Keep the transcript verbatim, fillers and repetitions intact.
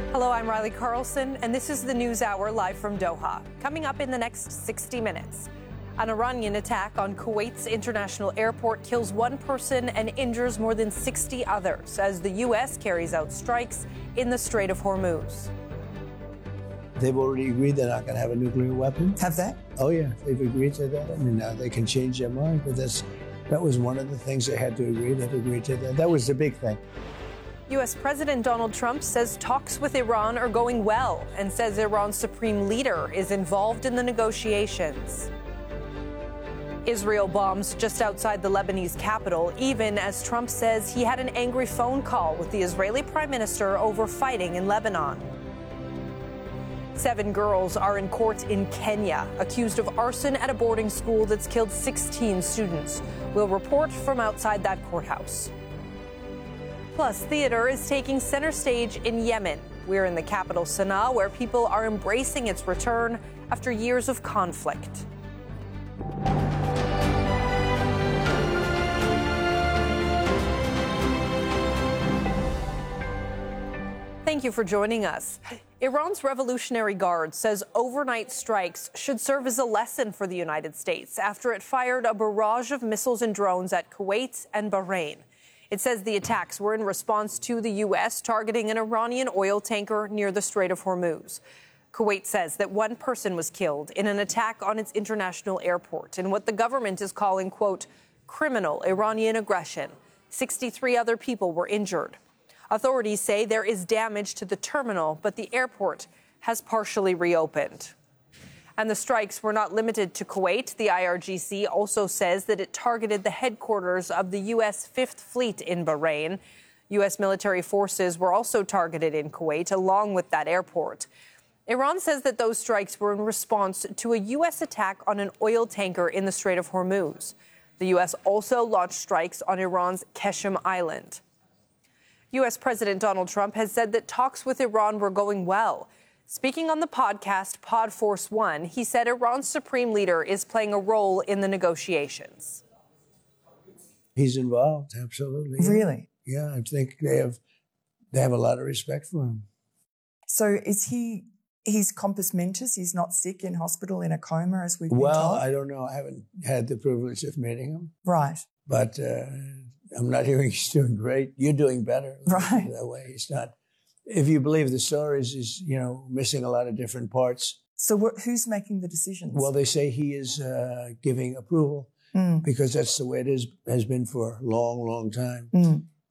Hello, I'm Riley Carlson, and this is the News Hour live from Doha. Coming up in the next sixty minutes, an Iranian attack on Kuwait's international airport kills one person and injures more than sixty others as the U S carries out strikes in the Strait of Hormuz. They've already agreed they're not going to have a nuclear weapon. Have they? Oh, yeah, they've agreed to that. I mean, now they can change their mind, but that's that was one of the things they had to agree. They've agreed to that. That was the big thing. U S President Donald Trump says talks with Iran are going well and says Iran's supreme leader is involved in the negotiations. Israel bombs just outside the Lebanese capital, even as Trump says he had an angry phone call with the Israeli prime minister over fighting in Lebanon. Seven girls are in court in Kenya, accused of arson at a boarding school that's killed sixteen students. We'll report from outside that courthouse. Plus, theater is taking center stage in Yemen. We're in the capital, Sana'a, where people are embracing its return after years of conflict. Thank you for joining us. Iran's Revolutionary Guard says overnight strikes should serve as a lesson for the United States after it fired a barrage of missiles and drones at Kuwait and Bahrain. It says the attacks were in response to the U S targeting an Iranian oil tanker near the Strait of Hormuz. Kuwait says that one person was killed in an attack on its international airport in what the government is calling, quote, criminal Iranian aggression. sixty-three other people were injured. Authorities say there is damage to the terminal, but the airport has partially reopened. And the strikes were not limited to Kuwait. The I R G C also says that it targeted the headquarters of the U S Fifth Fleet in Bahrain. U S military forces were also targeted in Kuwait, along with that airport. Iran says that those strikes were in response to a U S attack on an oil tanker in the Strait of Hormuz. The U S also launched strikes on Iran's Qeshm Island. U S President Donald Trump has said that talks with Iran were going well. Speaking on the podcast Pod Force One, he said Iran's supreme leader is playing a role in the negotiations. He's involved, absolutely. Yeah. Really? Yeah, I think they have they have a lot of respect for him. So is he, he's compos mentis, he's not sick in hospital in a coma as we've been Well, told? I don't know. I haven't had the privilege of meeting him. Right. But uh, I'm not hearing he's doing great. You're doing better. Right. That way he's not. If you believe the stories, he's, you know, missing a lot of different parts. So wh- who's making the decisions? Well, they say he is uh, giving approval mm. because that's the way it is, has been for a long, long time. Mm.